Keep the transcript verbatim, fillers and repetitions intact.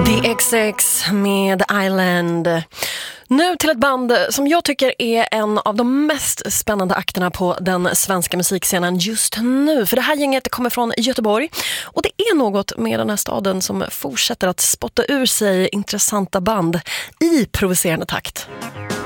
D X X med Island. Nu till ett band som jag tycker är en av de mest spännande akterna på den svenska musikscenen just nu. För det här gänget kommer från Göteborg och det är något med den här staden som fortsätter att spotta ur sig intressanta band i provocerande takt.